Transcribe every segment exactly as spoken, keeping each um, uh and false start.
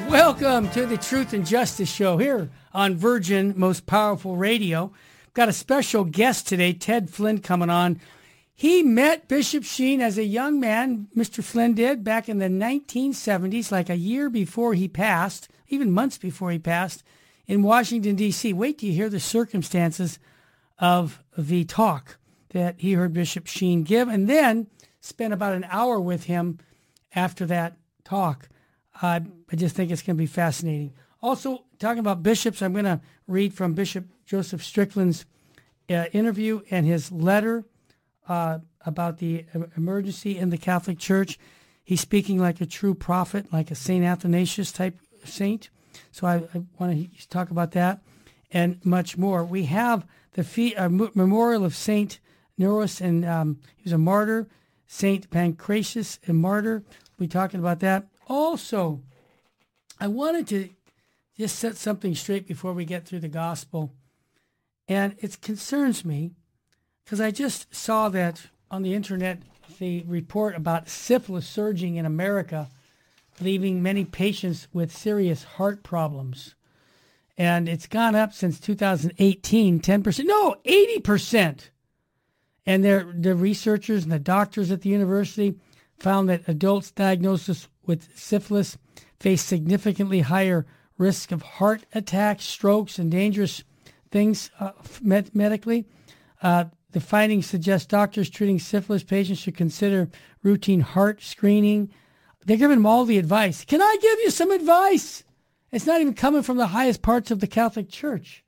Welcome to the Truth and Justice Show here on Virgin Most Powerful Radio. Got a special guest today, Ted Flynn, coming on. He met Bishop Sheen as a young man, Mister Flynn did, back in the nineteen seventies, like a year before he passed, even months before he passed, in Washington, D C Wait till you hear the circumstances of the talk that he heard Bishop Sheen give, and then spent about an hour with him after that talk. Uh, I just think it's going to be fascinating. Also, talking about bishops, I'm going to read from Bishop Joseph Strickland's uh, interview and his letter uh, about the emergency in the Catholic Church. He's speaking like a true prophet, like a Saint Athanasius type saint. So I, I want to talk about that and much more. We have the fee, uh, memorial of Saint Nerus, and um, he was a martyr. Saint Pancratius, a martyr. We'll be talking about that. Also, I wanted to just set something straight before we get through the gospel. And it concerns me because I just saw that on the internet, the report about syphilis surging in America, leaving many patients with serious heart problems. And it's gone up since two thousand eighteen, ten percent. No, eighty percent. And the researchers and the doctors at the university found that adults diagnosed with syphilis face significantly higher risk of heart attacks, strokes, and dangerous things uh, med- medically. Uh, the findings suggest doctors treating syphilis patients should consider routine heart screening. They're giving them all the advice. Can I give you some advice? It's not even coming from the highest parts of the Catholic Church.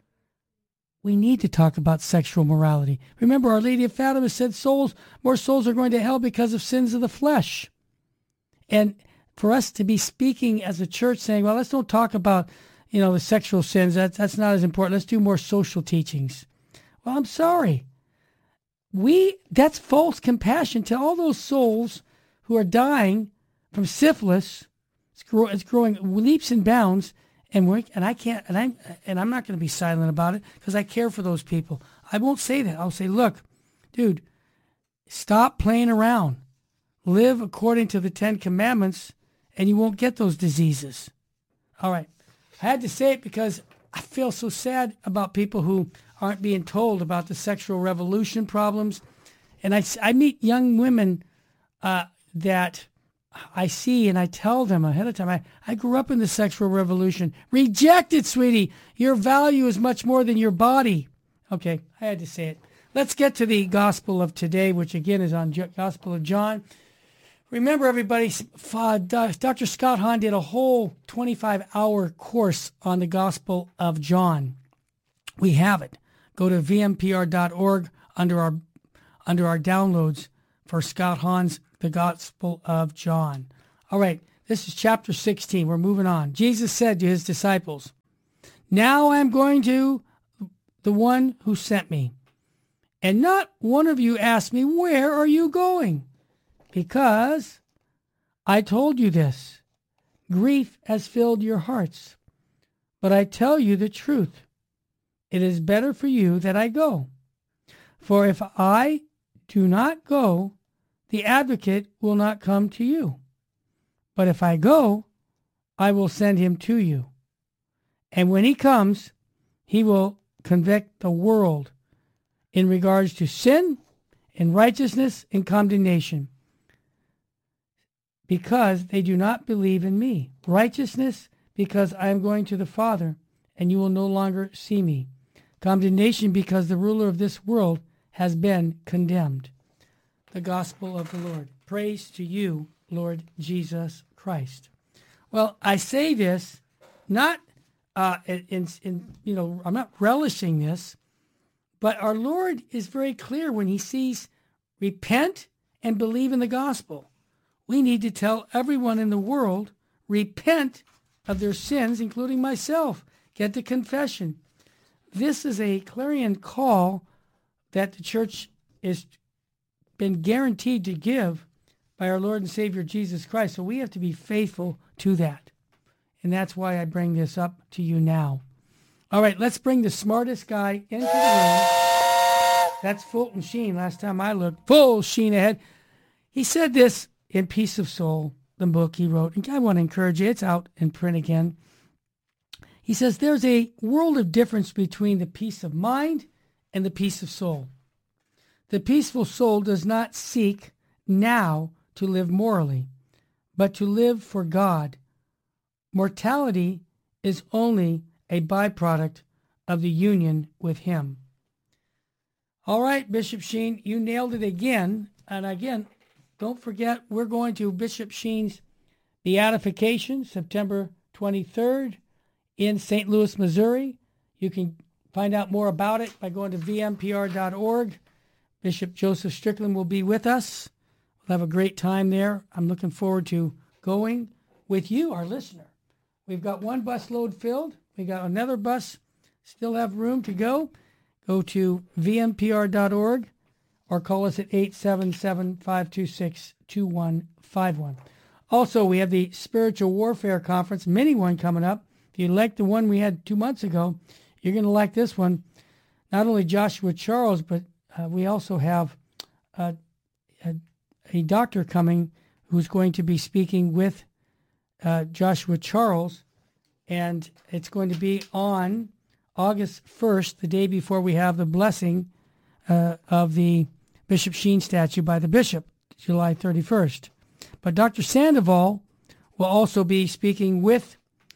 We need to talk about sexual morality. Remember, Our Lady of Fatima said souls, more souls are going to hell because of sins of the flesh. And for us to be speaking as a church saying, well, let's don't talk about, you know, the sexual sins. That's, that's not as important. Let's do more social teachings. Well, I'm sorry. We, that's false compassion to all those souls who are dying from syphilis. It's, grow, it's growing leaps and bounds. And we and I can't and I'm and I'm not going to be silent about it because I care for those people. I won't say that. I'll say, look, dude, stop playing around. Live according to the Ten Commandments, and you won't get those diseases. All right, I had to say it because I feel so sad about people who aren't being told about the sexual revolution problems, and I I meet young women uh, that I see and I tell them ahead of time, I, I grew up in the sexual revolution. Reject it, sweetie. Your value is much more than your body. Okay, I had to say it. Let's get to the gospel of today, which again is on Gospel of John. Remember, everybody, Doctor Scott Hahn did a whole twenty-five hour course on the Gospel of John. We have it. Go to v m p r dot org under our under our downloads for Scott Hahn's The Gospel of John. All right, this is chapter sixteen. We're moving on. Jesus said to his disciples, now I am going to the one who sent me. And not one of you asked me, where are you going? Because I told you this. Grief has filled your hearts. But I tell you the truth. It is better for you that I go. For if I do not go, the advocate will not come to you. But if I go, I will send him to you. And when he comes, he will convict the world in regards to sin and righteousness and condemnation, because they do not believe in me. Righteousness, because I am going to the Father, and you will no longer see me. Condemnation, because the ruler of this world has been condemned. The gospel of the Lord. Praise to you, Lord Jesus Christ. Well, I say this not uh, in, in, you know, I'm not relishing this, but our Lord is very clear when he sees repent and believe in the gospel. We need to tell everyone in the world, repent of their sins, including myself. Get to confession. This is a clarion call that the church has been guaranteed to give by our Lord and Savior Jesus Christ. So we have to be faithful to that. And that's why I bring this up to you now. All right, let's bring the smartest guy into the room. That's Fulton Sheen. Last time I looked, full Sheen ahead. He said this in Peace of Soul. the book he wrote, and I want to encourage you, it's out in print again. He says there's a world of difference between the peace of mind and the peace of soul. The peaceful soul does not seek now to live morally, but to live for God. Mortality is only a byproduct of the union with him. All right, Bishop Sheen, you nailed it again. And again, don't forget, we're going to Bishop Sheen's beatification, September twenty-third, in Saint Louis, Missouri. You can find out more about it by going to v m p r dot org. Bishop Joseph Strickland will be with us. We'll have a great time there. I'm looking forward to going with you, our listener. We've got one bus load filled. We got another bus, still have room to go. Go to v m p r dot org or call us at eight seven seven, five two six, two one five one. Also, we have the Spiritual Warfare Conference, mini one coming up. If you like the one we had two months ago, you're going to like this one. Not only Joshua Charles, but uh, we also have uh, a, a doctor coming who's going to be speaking with uh, Joshua Charles, and it's going to be on August first, the day before we have the blessing uh, of the Bishop Sheen statue by the bishop, July thirty-first. But Doctor Sandoval will also be speaking with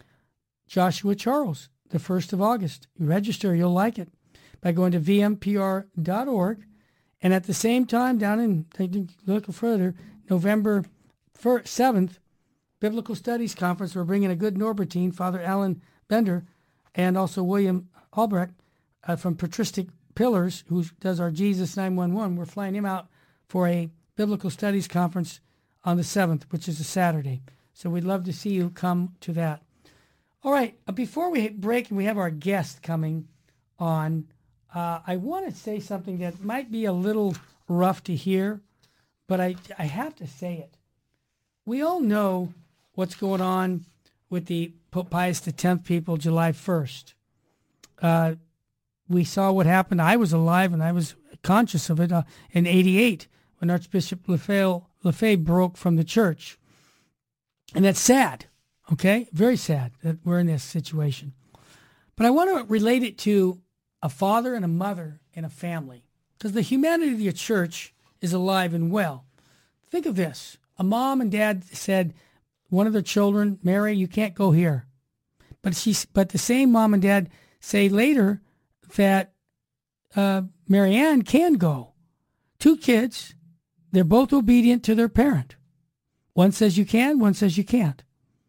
Joshua Charles, the first of August. You register, you'll like it, by going to v m p r dot org. And at the same time, down in, look further, November seventh, Biblical Studies Conference, we're bringing a good Norbertine, Father Alan Bender, and also William Albrecht uh, from Patristic Pillars, who does our Jesus nine one one. We're flying him out for a Biblical Studies Conference on the seventh, which is a Saturday. So we'd love to see you come to that. All right, before we break and we have our guest coming on, uh, I want to say something that might be a little rough to hear, but I, I have to say it. We all know what's going on with the Pope Pius the tenth people July first. Uh, we saw what happened. I was alive and I was conscious of it uh, in eighty-eight when Archbishop Lefebvre, Lefebvre broke from the church. And that's sad, okay? Very sad that we're in this situation. But I want to relate it to a father and a mother and a family, because the humanity of your church is alive and well. Think of this. A mom and dad said, one of their children, Mary, you can't go here. But she's, but the same mom and dad say later that uh, Marianne can go. Two kids, they're both obedient to their parent. One says you can, one says you can't.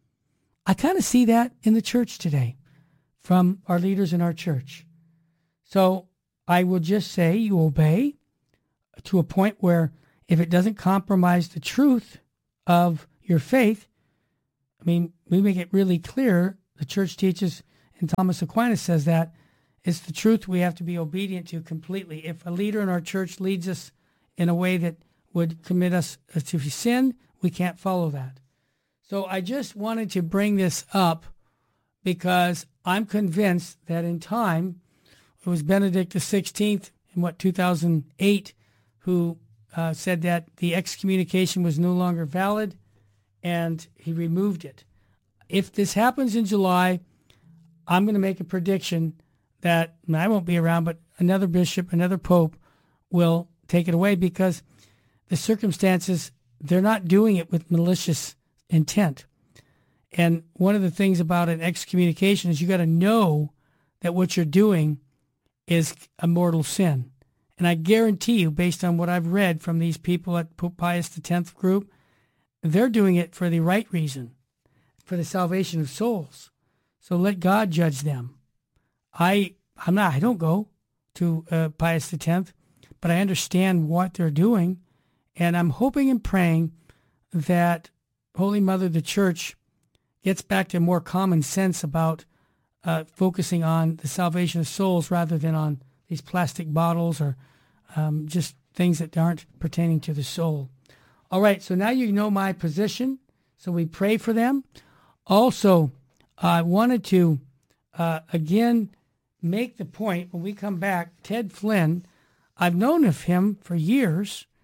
I kind of see that in the church today from our leaders in our church. So I will just say you obey to a point where if it doesn't compromise the truth of your faith, I mean, we make it really clear, the church teaches, and Thomas Aquinas says that, it's the truth we have to be obedient to completely. If a leader in our church leads us in a way that would commit us to sin, we can't follow that. So I just wanted to bring this up because I'm convinced that in time, it was Benedict the sixteenth in what, two thousand eight, who uh, said that the excommunication was no longer valid, and he removed it. If this happens in July, I'm going to make a prediction that, and I won't be around, but another bishop, another pope will take it away because the circumstances, they're not doing it with malicious intent. And one of the things about an excommunication is you got to know that what you're doing is a mortal sin. And I guarantee you, based on what I've read from these people at Pope Pius the tenth group, they're doing it for the right reason, for the salvation of souls. So let God judge them. I, I'm not, I don't go to uh, Pius the tenth, but I understand what they're doing. And I'm hoping and praying that Holy Mother, the Church, gets back to more common sense about uh, focusing on the salvation of souls rather than on these plastic bottles or um, just things that aren't pertaining to the soul. All right, so now you know my position, so we pray for them. Also, I wanted to, uh, again, make the point when we come back, Ted Flynn, I've known of him for years.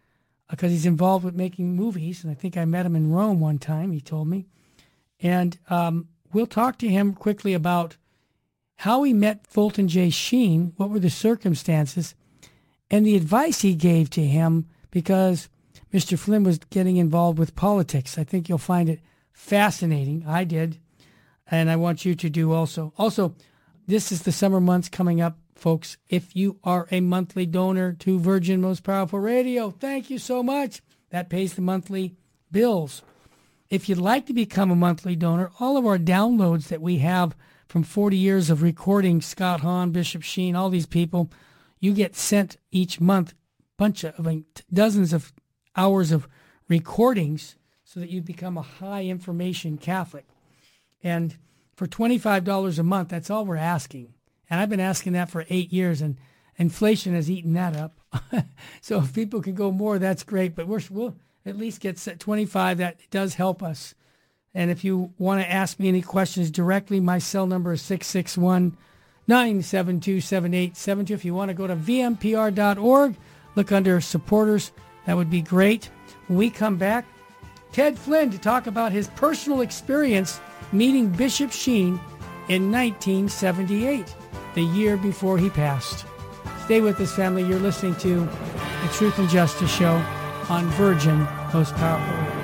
because he's involved with making movies. And I think I met him in Rome one time, he told me. And um, we'll talk to him quickly about how he met Fulton J. Sheen, what were the circumstances, and the advice he gave to him, because Mister Flynn was getting involved with politics. I think you'll find it fascinating. I did, and I want you to do also. Also, this is the summer months coming up, folks. If you are a monthly donor to Virgin Most Powerful Radio, thank you so much. That pays the monthly bills. If you'd like to become a monthly donor, all of our downloads that we have from forty years of recording, Scott Hahn, Bishop Sheen, all these people, you get sent each month bunch of, I mean, dozens of hours of recordings so that you become a high information Catholic. And for twenty-five dollars a month, that's all we're asking. And I've been asking that for eight years, and inflation has eaten that up. So if people can go more, that's great. But we're, we'll at least get twenty-five. That does help us. And if you want to ask me any questions directly, my cell number is six six one, nine seven two, seven eight seven two. If you want to go to v m p r dot org, look under supporters. That would be great. When we come back, Ted Flynn to talk about his personal experience meeting Bishop Sheen in nineteen seventy-eight, the year before he passed. Stay with us, family. You're listening to the Truth and Justice Show on Virgin Most Powerful Radio.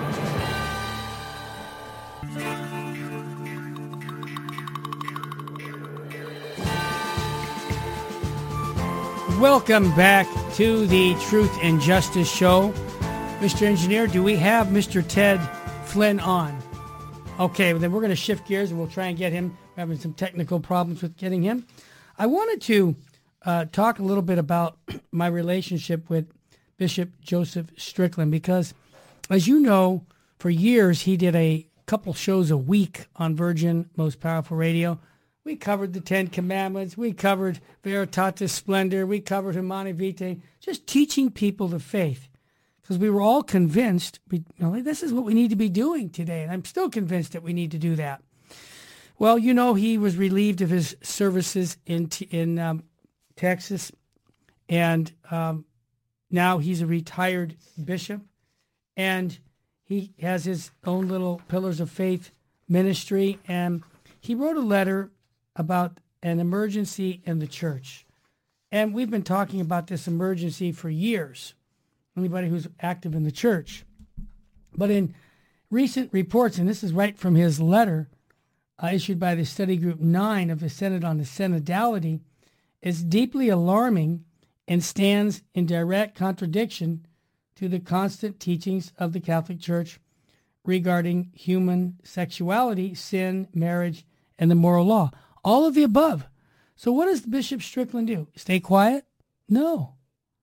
Welcome back to the Truth and Justice Show. Mister Engineer, do we have Mister Ted Flynn on? Okay, well then we're going to shift gears and we'll try and get him. We're having some technical problems with getting him. I wanted to uh, talk a little bit about my relationship with Bishop Joseph Strickland, because, as you know, for years he did a couple shows a week on Virgin Most Powerful Radio. We covered the Ten Commandments. We covered Veritatis Splendor. We covered Humanae Vitae, just teaching people the faith. Because we were all convinced, we, you know, this is what we need to be doing today. And I'm still convinced that we need to do that. Well, you know, he was relieved of his services in in um, Texas. And um, now he's a retired bishop. And he has his own little Pillars of Faith ministry. And he wrote a letter about an emergency in the church. And we've been talking about this emergency for years, anybody who's active in the church. But in recent reports, and this is right from his letter uh, issued by the Study Group nine of the Synod on the Synodality, is deeply alarming and stands in direct contradiction to the constant teachings of the Catholic Church regarding human sexuality, sin, marriage, and the moral law. All of the above. So what does Bishop Strickland do? Stay quiet? No.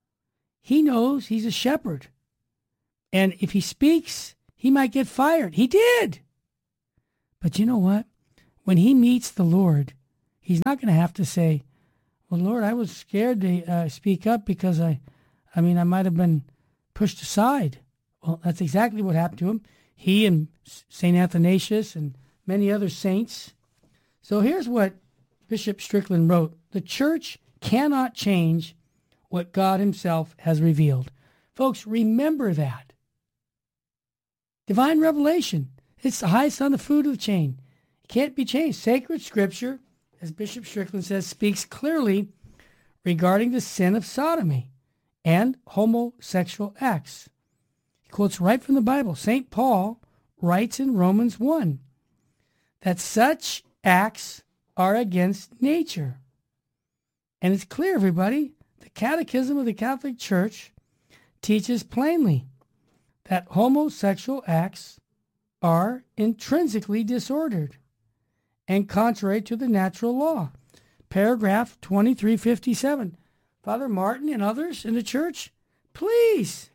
He knows he's a shepherd. And if he speaks, he might get fired. He did. But you know what? When he meets the Lord, he's not going to have to say, well, Lord, I was scared to uh, speak up because I, I mean, I might have been pushed aside. Well, that's exactly what happened to him. He and Saint Athanasius and many other saints. So here's what Bishop Strickland wrote. The church cannot change what God himself has revealed. Folks, remember that. Divine revelation. It's the highest on the food of the chain. It can't be changed. Sacred scripture, as Bishop Strickland says, speaks clearly regarding the sin of sodomy and homosexual acts. He quotes right from the Bible. Saint Paul writes in Romans one that such acts are against nature. And it's clear, everybody, the Catechism of the Catholic Church teaches plainly that homosexual acts are intrinsically disordered and contrary to the natural law. Paragraph twenty-three fifty-seven. Father Martin and others in the church, please,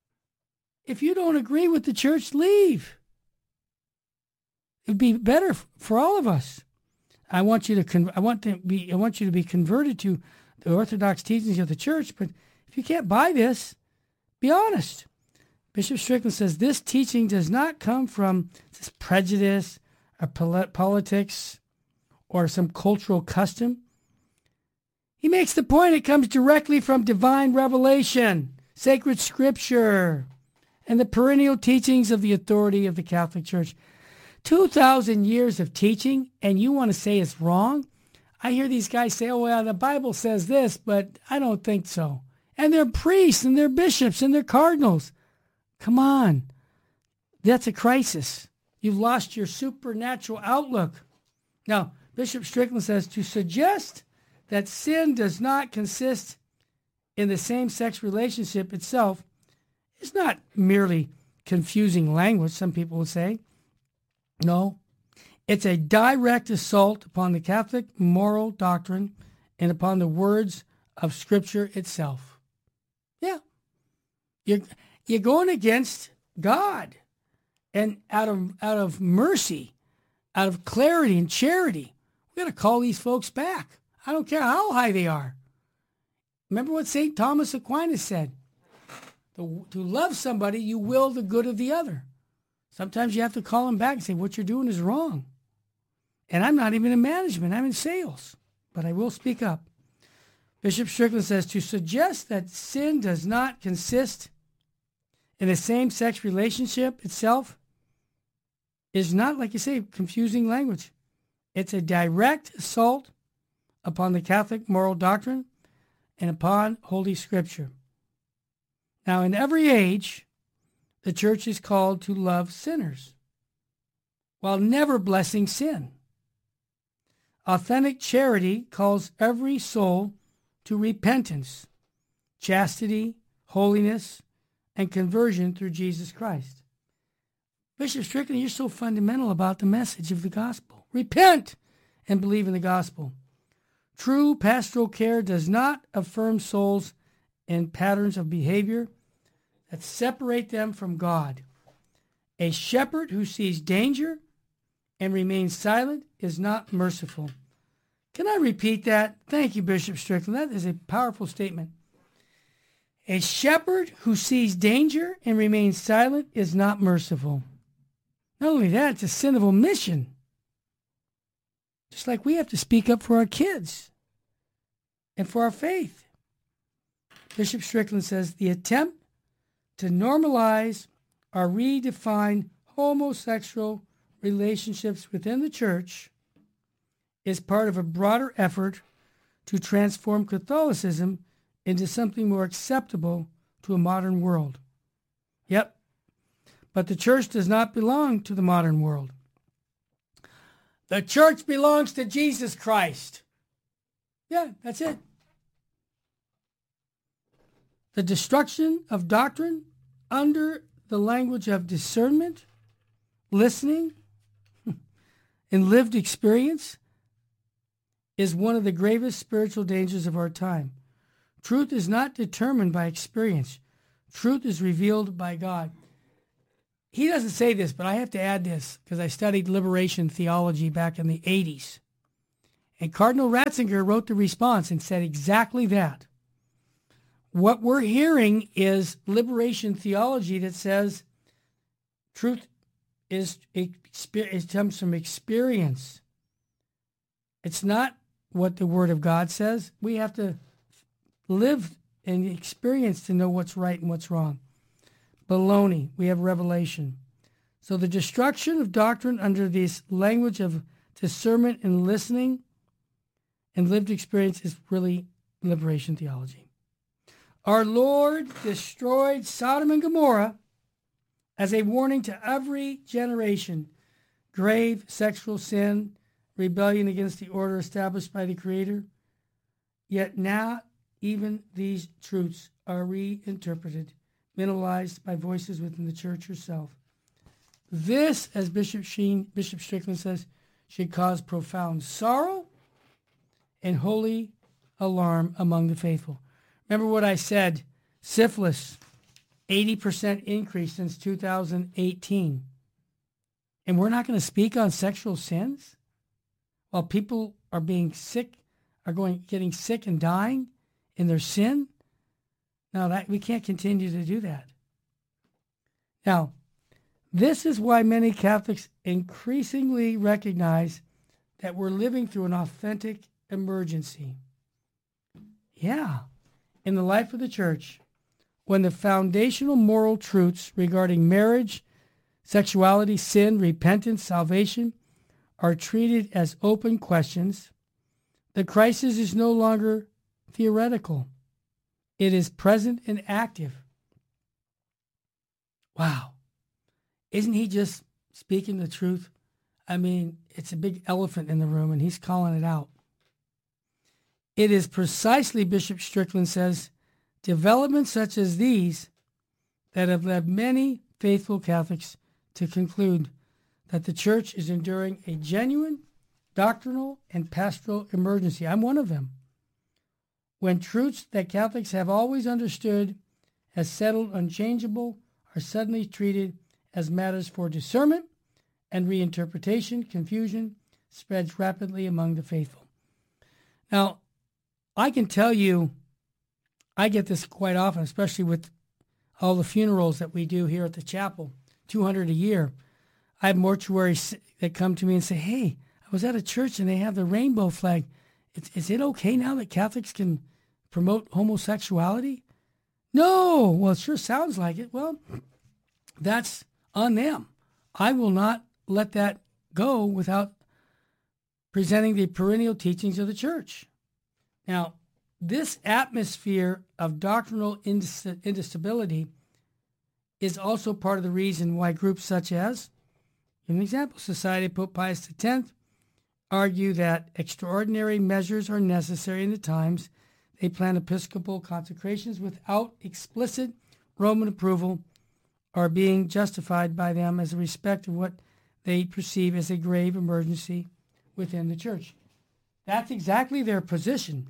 if you don't agree with the church, leave. It would be better for all of us. I want you to con- I want to be I want you to be converted to the Orthodox teachings of the church, but if you can't buy this, be honest. Bishop Strickland says this teaching does not come from this prejudice or polit- politics or some cultural custom. He makes the point it comes directly from divine revelation. sacred scripture, and the perennial teachings of the authority of the Catholic Church. two thousand years of teaching, and you want to say it's wrong? I hear these guys say, oh, well, the Bible says this, but I don't think so. And they're priests, and they're bishops, and they're cardinals. Come on. That's a crisis. You've lost your supernatural outlook. Now, Bishop Strickland says, to suggest that sin does not consist in the same-sex relationship itself is not merely confusing language, some people would say. No, it's a direct assault upon the Catholic moral doctrine and upon the words of Scripture itself. Yeah, you're, you're going against God. And out of out of mercy, out of clarity and charity, we got to call these folks back. I don't care how high they are. Remember what Saint Thomas Aquinas said. To, to love somebody, you will the good of the other. Sometimes you have to call them back and say, what you're doing is wrong. And I'm not even in management. I'm in sales. But I will speak up. Bishop Strickland says, to suggest that sin does not consist in the same-sex relationship itself is not, like you say, confusing language. It's a direct assault upon the Catholic moral doctrine and upon Holy Scripture. Now, in every age, the church is called to love sinners while never blessing sin. Authentic charity calls every soul to repentance, chastity, holiness, and conversion through Jesus Christ. Bishop Strickland, you're so fundamental about the message of the gospel. Repent and believe in the gospel. True pastoral care does not affirm souls in patterns of behavior that separate them from God. A shepherd who sees danger and remains silent is not merciful. Can I repeat that? Thank you, Bishop Strickland. That is a powerful statement. A shepherd who sees danger and remains silent is not merciful. Not only that, it's a sin of omission. Just like we have to speak up for our kids and for our faith. Bishop Strickland says, the attempt to normalize or redefine homosexual relationships within the church is part of a broader effort to transform Catholicism into something more acceptable to a modern world. Yep, but the church does not belong to the modern world. The church belongs to Jesus Christ. Yeah, that's it. The destruction of doctrine under the language of discernment, listening, and lived experience is one of the gravest spiritual dangers of our time. Truth is not determined by experience. Truth is revealed by God. He doesn't say this, but I have to add this because I studied liberation theology back in the eighties. And Cardinal Ratzinger wrote the response and said exactly that. What we're hearing is liberation theology that says truth is it comes from experience. It's not what the Word of God says. We have to live and experience to know what's right and what's wrong. Baloney. We have revelation. So the destruction of doctrine under this language of discernment and listening and lived experience is really liberation theology. Our Lord destroyed Sodom and Gomorrah as a warning to every generation. Grave sexual sin, rebellion against the order established by the Creator. Yet now even these truths are reinterpreted, minimalized by voices within the church herself. This, as Bishop Sheen, Bishop Strickland says, should cause profound sorrow and holy alarm among the faithful. Remember what I said, syphilis, eighty percent increase since two thousand eighteen. And we're not going to speak on sexual sins while people are being sick, are going getting sick and dying in their sin? Now, that we can't continue to do that. Now, this is why many Catholics increasingly recognize that we're living through an authentic emergency. Yeah, in the life of the church, when the foundational moral truths regarding marriage, sexuality, sin, repentance, salvation are treated as open questions, the crisis is no longer theoretical. It is present and active. Wow. Isn't he just speaking the truth? I mean, it's a big elephant in the room, and he's calling it out. It is precisely, Bishop Strickland says, developments such as these that have led many faithful Catholics to conclude that the Church is enduring a genuine doctrinal and pastoral emergency. I'm one of them. When truths that Catholics have always understood as settled, unchangeable, are suddenly treated as matters for discernment and reinterpretation, confusion spreads rapidly among the faithful. Now, I can tell you, I get this quite often, especially with all the funerals that we do here at the chapel, two hundred a year. I have mortuaries that come to me and say, hey, I was at a church and they have the rainbow flag. Is, is it okay now that Catholics can promote homosexuality? No. Well, it sure sounds like it. Well, that's on them. I will not let that go without presenting the perennial teachings of the Church. Now, this atmosphere of doctrinal instability is also part of the reason why groups such as, give an example, Society of Pope Pius the tenth, argue that extraordinary measures are necessary in the times. They plan episcopal consecrations without explicit Roman approval are being justified by them as a respect of what they perceive as a grave emergency within the Church. That's exactly their position.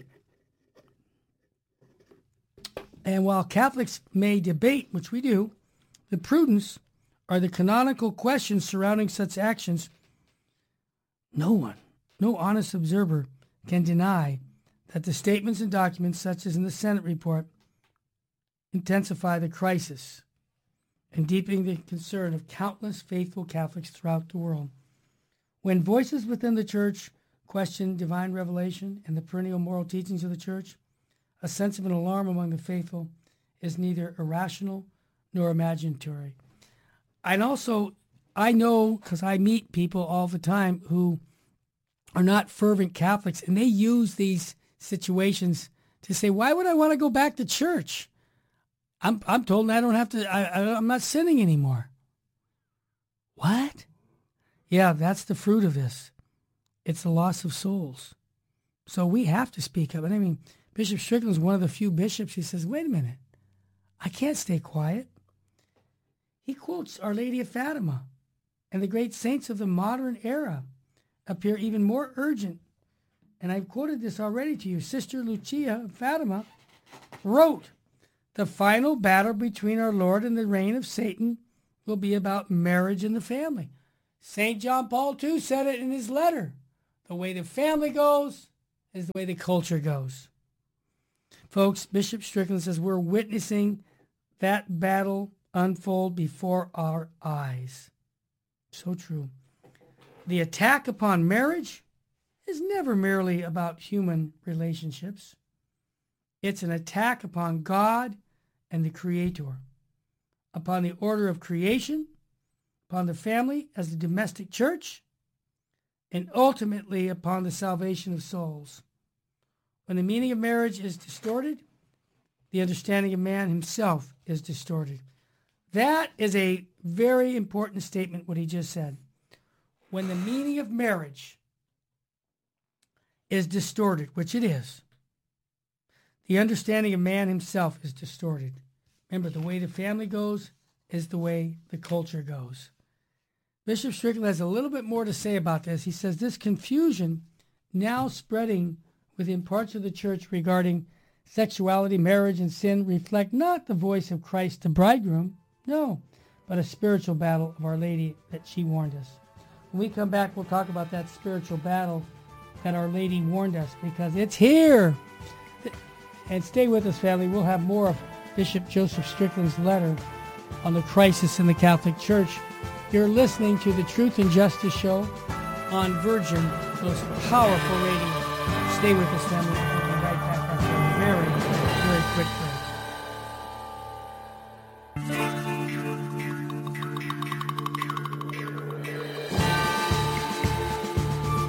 And while Catholics may debate, which we do, the prudence or the canonical questions surrounding such actions, no one, no honest observer can deny that the statements and documents, such as in the Senate report, intensify the crisis and deepening the concern of countless faithful Catholics throughout the world. When voices within the Church question divine revelation and the perennial moral teachings of the Church, a sense of an alarm among the faithful is neither irrational nor imaginary. And also, I know, because I meet people all the time who are not fervent Catholics, and they use these situations to say, why would I want to go back to church? I'm I'm told I don't have to, I, I, I'm not sinning anymore. What? Yeah, that's the fruit of this. It's the loss of souls. So we have to speak up. And I mean, Bishop Strickland is one of the few bishops. He says, wait a minute, I can't stay quiet. He quotes Our Lady of Fatima, and the great saints of the modern era appear even more urgent. And I've quoted this already to you. Sister Lucia of Fatima wrote, the final battle between our Lord and the reign of Satan will be about marriage and the family. Saint John Paul the Second said it in his letter. The way the family goes is the way the culture goes. Folks, Bishop Strickland says we're witnessing that battle unfold before our eyes. So true. The attack upon marriage is never merely about human relationships. It's an attack upon God and the Creator, upon the order of creation, upon the family as the domestic church, and ultimately upon the salvation of souls. When the meaning of marriage is distorted, the understanding of man himself is distorted. That is a very important statement, what he just said. When the meaning of marriage is distorted, which it is, the understanding of man himself is distorted. Remember, the way the family goes is the way the culture goes. Bishop Strickland has a little bit more to say about this. He says this confusion now spreading within parts of the church regarding sexuality, marriage, and sin reflect not the voice of Christ the bridegroom, no, but a spiritual battle of Our Lady that she warned us. When we come back, we'll talk about that spiritual battle that Our Lady warned us, because it's here. And stay with us, family. We'll have more of Bishop Joseph Strickland's letter on the crisis in the Catholic Church. You're listening to the Truth and Justice Show on Virgin, most powerful radio. Stay with us, family. We'll be right back after a very, very quick break.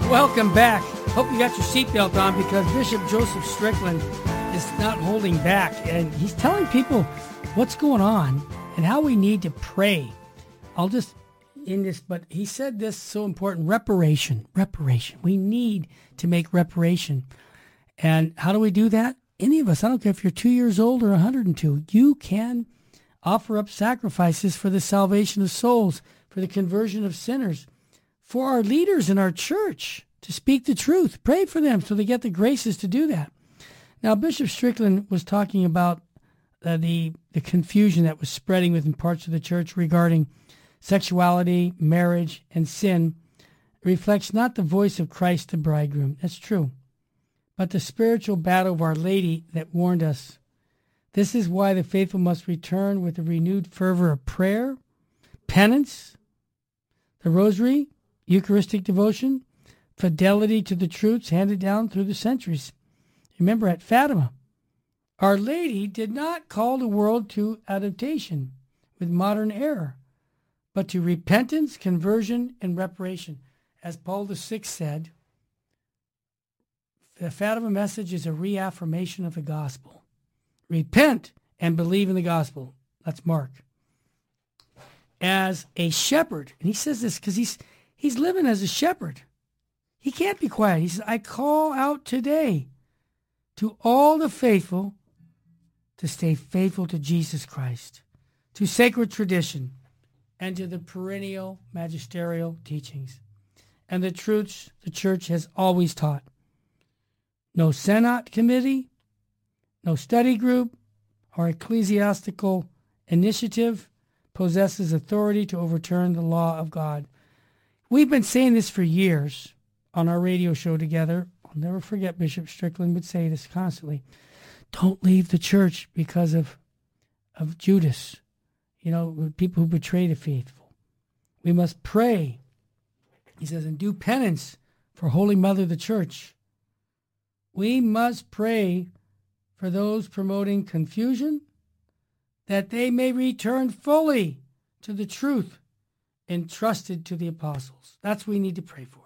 Welcome back. Hope you got your seatbelt on, because Bishop Joseph Strickland is not holding back, and he's telling people what's going on and how we need to pray. I'll just in this, but he said this so important: reparation, reparation. We need to make reparation. And how do we do that? Any of us, I don't care if you're two years old or one hundred two, you can offer up sacrifices for the salvation of souls, for the conversion of sinners, for our leaders in our church to speak the truth. Pray for them so they get the graces to do that. Now, Bishop Strickland was talking about uh, the the confusion that was spreading within parts of the church regarding sexuality, marriage, and sin. It reflects not the voice of Christ the bridegroom. That's true. But the spiritual battle of Our Lady that warned us. This is why the faithful must return with a renewed fervor of prayer, penance, the rosary, Eucharistic devotion, fidelity to the truths handed down through the centuries. Remember, at Fatima, Our Lady did not call the world to adaptation with modern error, but to repentance, conversion, and reparation. As Paul the Sixth said, the Fatima message is a reaffirmation of the gospel. Repent and believe in the gospel. That's Mark. As a shepherd, and he says this because he's he's living as a shepherd. He can't be quiet. He says, I call out today to all the faithful to stay faithful to Jesus Christ, to sacred tradition, and to the perennial magisterial teachings, and the truths the church has always taught. No Senate committee, no study group, or ecclesiastical initiative possesses authority to overturn the law of God. We've been saying this for years on our radio show together. I'll never forget Bishop Strickland would say this constantly. Don't leave the church because of, of Judas, you know, people who betray the faithful. We must pray, he says, and do penance for Holy Mother the Church. We must pray for those promoting confusion, that they may return fully to the truth entrusted to the apostles. That's what we need to pray for.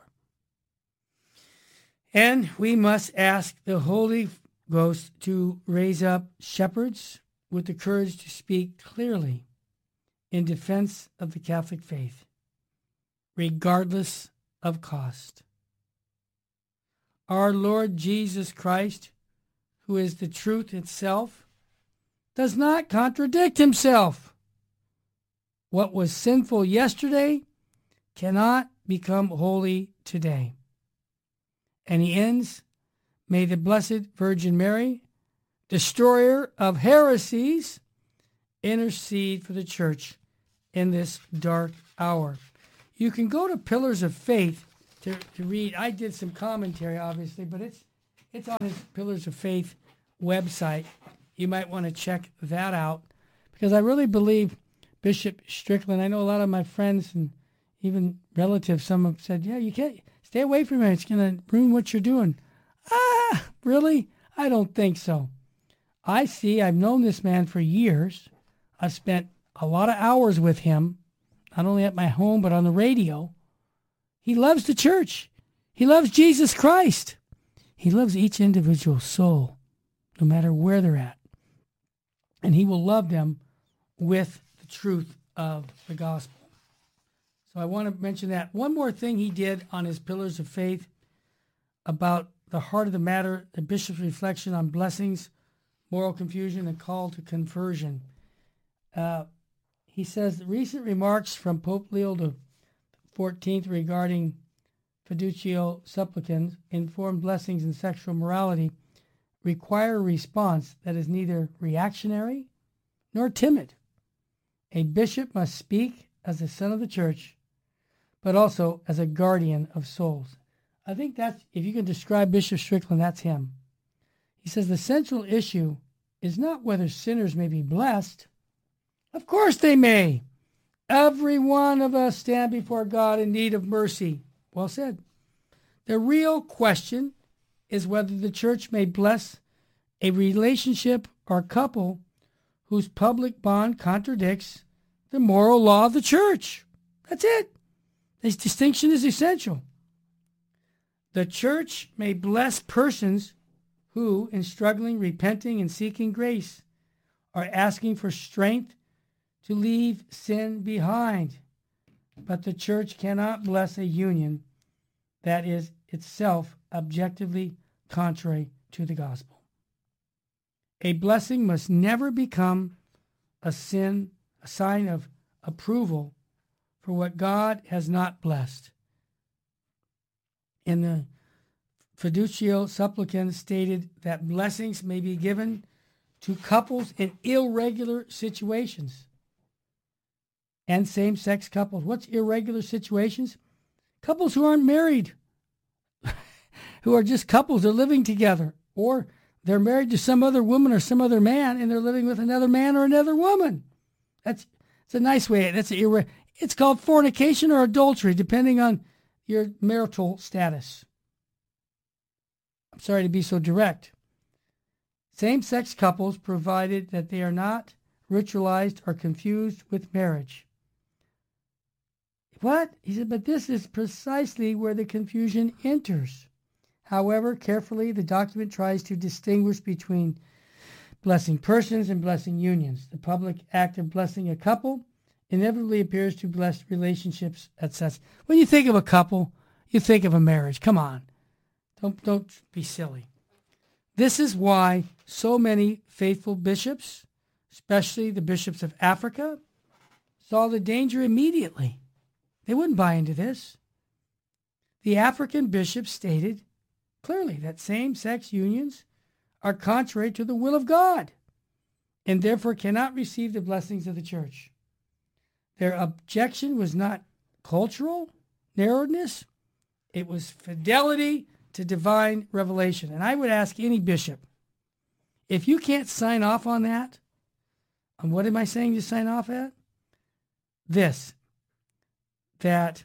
And we must ask the Holy Ghost to raise up shepherds with the courage to speak clearly in defense of the Catholic faith, regardless of cost. Our Lord Jesus Christ, who is the truth itself, does not contradict himself. What was sinful yesterday cannot become holy today. And he ends, may the Blessed Virgin Mary, destroyer of heresies, intercede for the church in this dark hour. You can go to Pillars of Faith to, to read. I did some commentary, obviously, but it's it's on his Pillars of Faith website. You might want to check that out, because I really believe Bishop Strickland, I know a lot of my friends and even relatives, some have said, yeah, you can't, stay away from it. It's going to ruin what you're doing. Ah, really? I don't think so. I see, I've known this man for years. I've spent a lot of hours with him, not only at my home, but on the radio. He loves the church. He loves Jesus Christ. He loves each individual soul, no matter where they're at. And he will love them with the truth of the gospel. So I want to mention that. One more thing he did on his Pillars of Faith about the heart of the matter, the bishop's reflection on blessings, moral confusion, and call to conversion. Uh, he says the recent remarks from Pope Leo the fourteenth regarding fiducial supplicans, informed blessings, and sexual morality require a response that is neither reactionary nor timid. A bishop must speak as the son of the church, but also as a guardian of souls. I think that's, if you can describe Bishop Strickland, that's him. He says the central issue is not whether sinners may be blessed. Of course they may. Every one of us stand before God in need of mercy. Well said. The real question is whether the church may bless a relationship or couple whose public bond contradicts the moral law of the church. That's it. This distinction is essential. The church may bless persons who, in struggling, repenting, and seeking grace, are asking for strength to leave sin behind. But the church cannot bless a union that is itself objectively contrary to the gospel. A blessing must never become a sin, a sign of approval for what God has not blessed. In the Fiducio Supplicans stated that blessings may be given to couples in irregular situations and same-sex couples. What's irregular situations? Couples who aren't married, who are just couples, they're living together, or they're married to some other woman or some other man, and they're living with another man or another woman. That's it's a nice way. That's a irre- It's called fornication or adultery, depending on your marital status. I'm sorry to be so direct. Same-sex couples, provided that they are not ritualized or confused with marriage. What? He said, but this is precisely where the confusion enters. However, carefully, the document tries to distinguish between blessing persons and blessing unions. The public act of blessing a couple inevitably appears to bless relationships et cetera. When you think of a couple, you think of a marriage. Come on. Don't, don't be silly. This is why so many faithful bishops, especially the bishops of Africa, saw the danger immediately. They wouldn't buy into this. The African bishops stated clearly that same-sex unions are contrary to the will of God and therefore cannot receive the blessings of the church. Their objection was not cultural narrowness, it was fidelity to divine revelation. And I would ask any bishop, if you can't sign off on that, and what am I saying to sign off at? This, that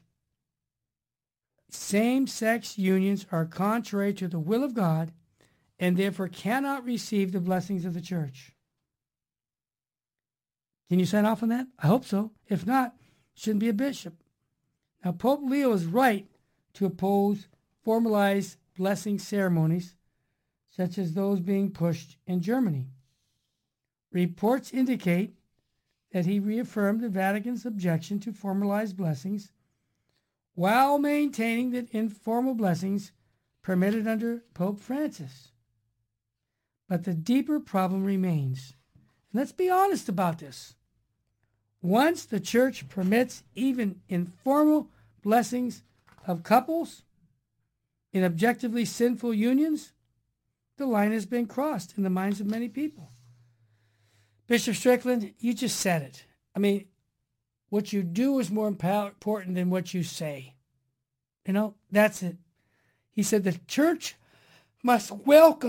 same-sex unions are contrary to the will of God and therefore cannot receive the blessings of the church. Can you sign off on that? I hope so. If not, shouldn't be a bishop. Now, Pope Leo is right to oppose formalized blessing ceremonies such as those being pushed in Germany. Reports indicate that he reaffirmed the Vatican's objection to formalized blessings while maintaining that informal blessings permitted under Pope Francis. But the deeper problem remains. And let's be honest about this. Once the church permits even informal blessings of couples in objectively sinful unions, the line has been crossed in the minds of many people. Bishop Strickland, you just said it. I mean, what you do is more important than what you say. You know, that's it. He said the church must welcome